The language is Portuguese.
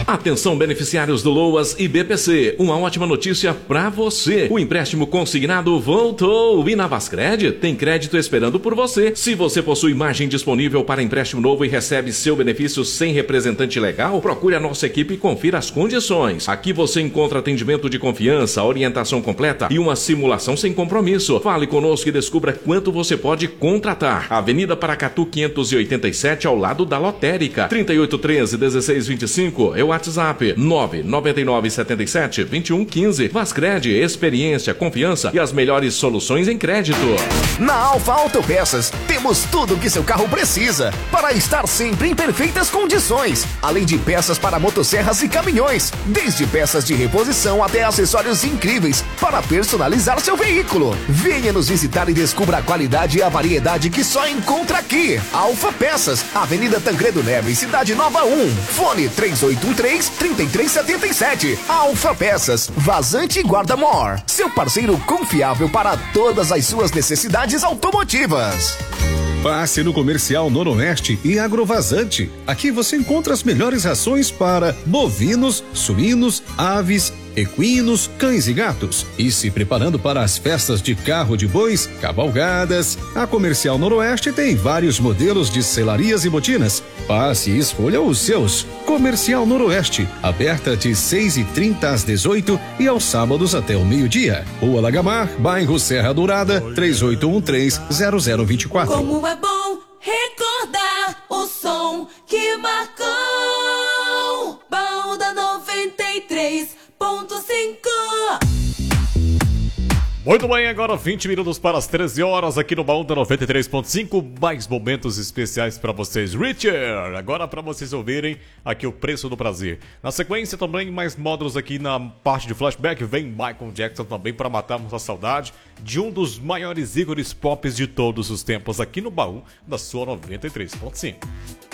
Atenção, beneficiários do LOAS e BPC. Uma ótima notícia pra você. O empréstimo consignado voltou. E na Vascred tem crédito esperando por você. Se você possui margem disponível para empréstimo novo e recebe seu benefício sem representante legal, procure a nossa equipe e confira as condições. Aqui você encontra atendimento de confiança, orientação completa e uma simulação sem compromisso. Fale conosco e descubra quanto você pode contratar. Avenida Paracatu 587, ao lado da Lotérica. 3813-1625 é o WhatsApp. 99977-2115. Vascred, experiência, confiança e as melhores soluções em crédito. Na Alfa Autopeças, temos tudo o que seu carro precisa para estar sempre em perfeitas condições. Além de peças para motosserras e caminhões, desde peças de reposição até acessórios incríveis para personalizar seu veículo. Venha nos visitar e descubra a qualidade e a variedade que só encontra aqui. Alfa Peças, Avenida Tancredo Neves, Cidade Nova 1. Fone 3813-3377. Alfa Peças, Vazante e Guarda-Mor. Seu parceiro confiável para todas as suas necessidades automotivas. Passe no Comercial Noroeste e Agrovazante. Aqui você encontra as melhores rações para bovinos, suínos, aves, equinos, cães e gatos. E se preparando para as festas de carro de bois, cavalgadas, a Comercial Noroeste tem vários modelos de selarias e botinas. Passe e escolha os seus. Comercial Noroeste, aberta de 6h30 às 18 e aos sábados até o meio-dia. Rua Lagamar, bairro Serra Dourada, 3813-0024. Como é bom recordar o som que marcou. Baú da 93.5. Muito bem, agora 20 minutos para as 13 horas aqui no Baú da 93.5. Mais momentos especiais para vocês. Richard, agora para vocês ouvirem aqui o Preço do Prazer. Na sequência também mais módulos aqui na parte de flashback. Vem Michael Jackson também para matarmos a saudade de um dos maiores ícones pop de todos os tempos aqui no Baú da sua 93.5.